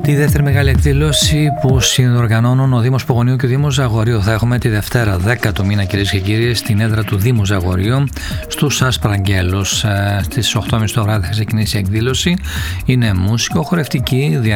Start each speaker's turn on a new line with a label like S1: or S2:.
S1: Τη δεύτερη μεγάλη εκδήλωση που συνοργανώνουν ο Δήμος Πογονίου και ο Δήμος Ζαγορείου θα έχουμε τη Δευτέρα 10 του μήνα, κυρίες και κύριοι, στην έδρα του Δήμου Ζαγορείου, στους Ασπραγγέλους. Στις 8.30 το βράδυ θα ξεκινήσει η εκδήλωση. Είναι μουσικο-χορευτική,